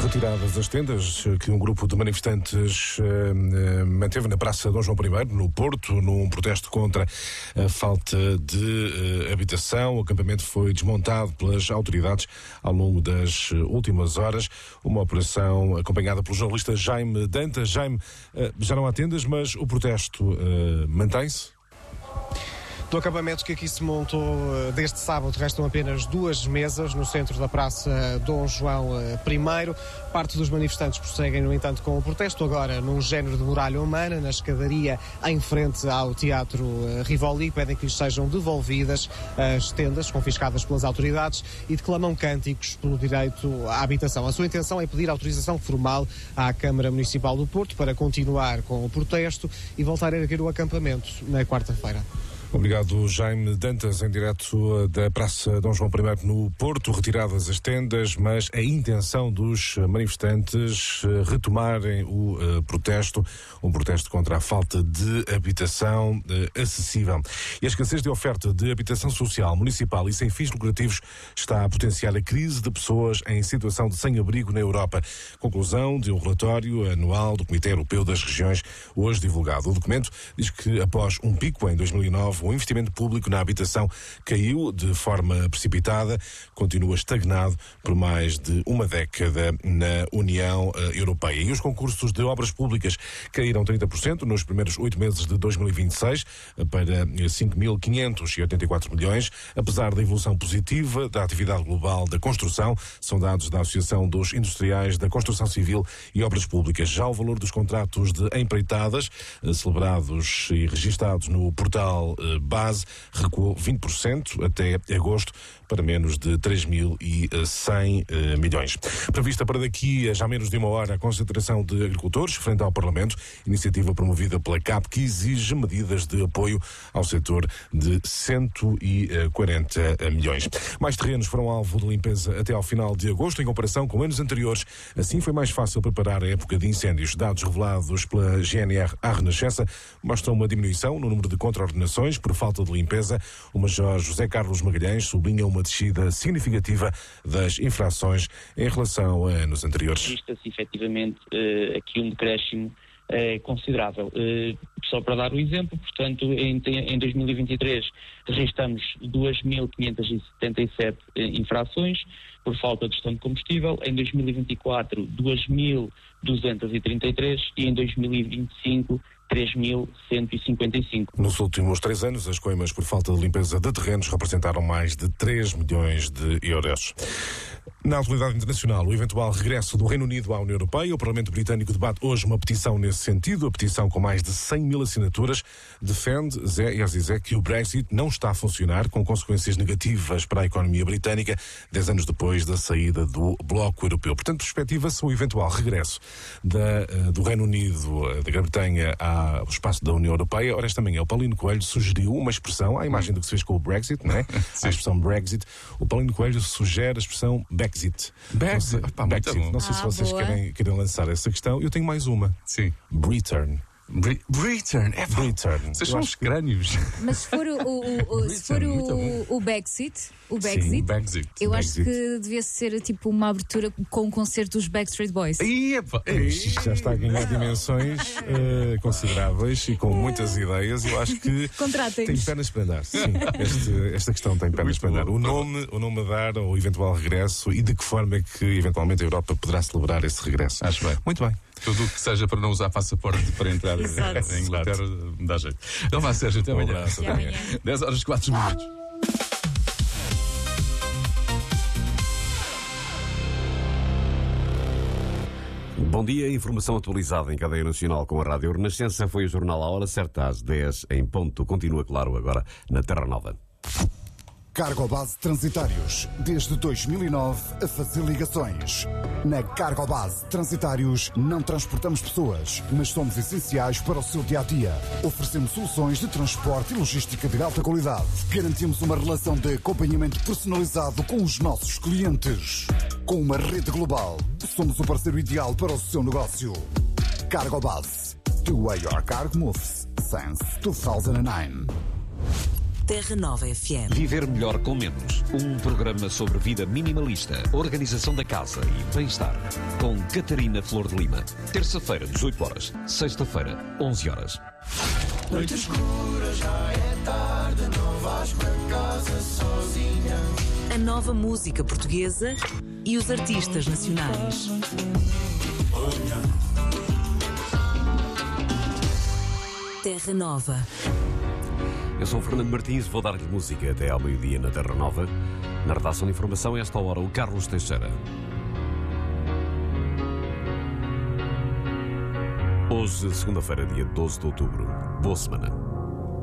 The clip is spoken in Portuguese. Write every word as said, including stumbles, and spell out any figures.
Retiradas as tendas que um grupo de manifestantes uh, manteve na Praça Dom João I, no Porto, num protesto contra a falta de uh, habitação. O acampamento foi desmontado pelas autoridades ao longo das últimas horas. Uma operação acompanhada pelo jornalista Jaime Dantas. Jaime, uh, já não há tendas, mas o protesto uh, mantém-se? Do acampamento que aqui se montou desde sábado, restam apenas duas mesas no centro da Praça Dom João I. Parte dos manifestantes prosseguem, no entanto, com o protesto, agora num género de muralha humana, na escadaria em frente ao Teatro Rivoli. Pedem que lhes sejam devolvidas as tendas confiscadas pelas autoridades e declamam cânticos pelo direito à habitação. A sua intenção é pedir autorização formal à Câmara Municipal do Porto para continuar com o protesto e voltar a erguer o acampamento na quarta-feira. Obrigado, Jaime Dantas, em direto da Praça Dom João I no Porto. Retiradas as tendas, mas a intenção dos manifestantes retomarem o uh, protesto, um protesto contra a falta de habitação uh, acessível. E a escassez de oferta de habitação social, municipal e sem fins lucrativos está a potenciar a crise de pessoas em situação de sem-abrigo na Europa. Conclusão de um relatório anual do Comitê Europeu das Regiões, hoje divulgado. O documento diz que, após um pico em dois mil e nove, o investimento público na habitação caiu de forma precipitada, continua estagnado por mais de uma década na União Europeia. E os concursos de obras públicas caíram trinta por cento nos primeiros oito meses de dois mil e vinte e seis para cinco mil quinhentos e oitenta e quatro milhões, apesar da evolução positiva da atividade global da construção. São dados da Associação dos Industriais da Construção Civil e Obras Públicas. Já o valor dos contratos de empreitadas celebrados e registados no portal base recuou vinte por cento até agosto para menos de três mil e cem milhões. Prevista para daqui a já menos de uma hora a concentração de agricultores frente ao Parlamento, iniciativa promovida pela C A P que exige medidas de apoio ao setor de cento e quarenta milhões. Mais terrenos foram alvo de limpeza até ao final de agosto em comparação com anos anteriores. Assim foi mais fácil preparar a época de incêndios. Dados revelados pela G N R à Renascença mostram uma diminuição no número de contraordenações por falta de limpeza. O Major José Carlos Magalhães sublinha uma descida significativa das infrações em relação a anos anteriores. Registra-se efetivamente uh, aqui um decréscimo uh, considerável. Uh, só para dar o exemplo, portanto, em, em dois mil e vinte e três registramos duas mil quinhentas e setenta e sete uh, infrações por falta de gestão de combustível, em dois mil e vinte e quatro duas mil duzentas e trinta e três e em dois mil e vinte e cinco três mil cento e cinquenta e cinco. Nos últimos três anos, as coimas por falta de limpeza de terrenos representaram mais de três milhões de euros. Na atualidade internacional, o eventual regresso do Reino Unido à União Europeia, o Parlamento Britânico debate hoje uma petição nesse sentido. A petição, com mais de cem mil assinaturas, defende, Zé e Azizé, que o Brexit não está a funcionar, com consequências negativas para a economia britânica, dez anos depois da saída do Bloco Europeu. Portanto, perspectiva-se o eventual regresso da, do Reino Unido, da Grã-Bretanha, ao espaço da União Europeia. Ora, esta manhã o Paulino Coelho sugeriu uma expressão, à imagem do que se fez com o Brexit, não é? A expressão Brexit. O Paulino Coelho sugere a expressão Brexit. Brexit. Não sei, Brexit. Não sei ah, se vocês querem, querem lançar essa questão. Eu tenho mais uma. Sim. Return. Bri- Return. É pá. Return. Vocês são os crânios. Mas se for o, o, o, se for o, o Brexit, o Brexit, Sim, Brexit. eu Brexit. acho que devia ser tipo uma abertura com um concerto dos Backstreet Boys. Ih, epá. Isto já está a ganhar dimensões uh, consideráveis e com muitas ideias. Eu acho que Contratem-nos. tem pernas para andar. Sim, este, esta questão tem pernas Muito para andar. bom. O nome, o nome a dar ao eventual regresso e de que forma é que eventualmente a Europa poderá celebrar esse regresso. Acho bem. Muito bem. Tudo o que seja para não usar passaporte para entrar Exato. em Inglaterra, me dá jeito. Então vá, Sérgio, até Um amanhã. abraço, Até amanhã. dez horas e quatro minutos. Bom dia, informação atualizada em cadeia nacional com a Rádio Renascença. Foi o Jornal à Hora, certa às dez em ponto. Continua, claro, agora na Terra Nova. Cargobase Transitários, desde dois mil e nove a fazer ligações. Na Cargobase Transitários não transportamos pessoas, mas somos essenciais para o seu dia-a-dia. Oferecemos soluções de transporte e logística de alta qualidade. Garantimos uma relação de acompanhamento personalizado com os nossos clientes. Com uma rede global, somos o parceiro ideal para o seu negócio. Cargobase, the way your cargo moves since two thousand nine. Terra Nova F M. Viver melhor com menos. Um programa sobre vida minimalista, organização da casa e bem-estar. Com Catarina Flor de Lima. Terça-feira, dezoito horas. Sexta-feira, onze horas. Noite escura, já é tarde, não vais para casa sozinha. A nova música portuguesa e os artistas nacionais. Terra Nova. Eu sou o Fernando Martins, vou dar-lhe música até ao meio-dia na Terra Nova. Na redação de informação, a esta hora, o Carlos Teixeira. Hoje, segunda-feira, dia doze de outubro. Boa semana.